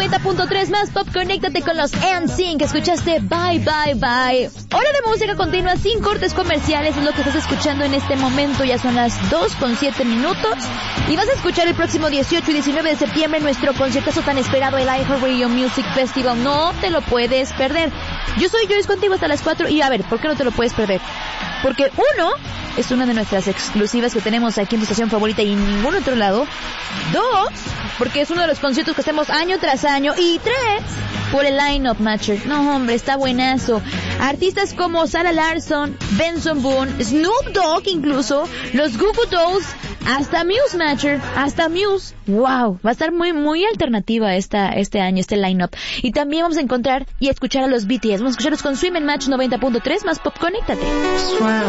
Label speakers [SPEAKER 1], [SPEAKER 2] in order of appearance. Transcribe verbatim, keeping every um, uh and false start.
[SPEAKER 1] noventa punto tres más Pop, conéctate con los N Sync. Escuchaste Bye Bye Bye. Hora de música continua sin cortes comerciales, es lo que estás escuchando en este momento. Ya son las dos con siete minutos y vas a escuchar el próximo dieciocho y diecinueve de septiembre nuestro conciertazo tan esperado, el iHeartRadio Music Festival. No te lo puedes perder. Yo soy Joyce contigo hasta las cuatro y a ver, ¿por qué no te lo puedes perder? Porque uno, es una de nuestras exclusivas que tenemos aquí en tu estación favorita y en ningún otro lado. Dos, porque es uno de los conciertos que hacemos año tras año. Y tres, por el line-up, Matcher. No, hombre, está buenazo. Artistas como Sarah Larsson, Benson Boone, Snoop Dogg incluso, los Goo Goo Dolls, hasta Muse, Matcher, hasta Muse. Wow, va a estar muy, muy alternativa esta, este año, este line-up. Y también vamos a encontrar y escuchar a los B T S. Vamos a escucharlos con Swim and Match noventa punto tres más Pop, conéctate.